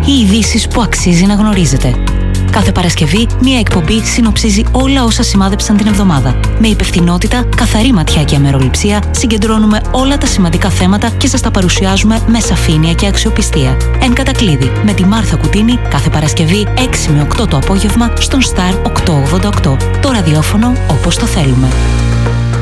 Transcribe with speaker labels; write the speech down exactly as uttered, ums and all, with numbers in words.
Speaker 1: Οι ειδήσεις που αξίζει να γνωρίζετε. Κάθε Παρασκευή, μία εκπομπή συνοψίζει όλα όσα σημάδεψαν την εβδομάδα. Με υπευθυνότητα, καθαρή ματιά και αμεροληψία, συγκεντρώνουμε όλα τα σημαντικά θέματα και σας τα παρουσιάζουμε με σαφήνεια και αξιοπιστία. Εν κατακλείδη, με τη Μάρθα Κουτίνη, κάθε Παρασκευή έξι με οκτώ το απόγευμα στον Star οκτακόσια ογδόντα οκτώ. Το ραδιόφωνο όπως το θέλουμε.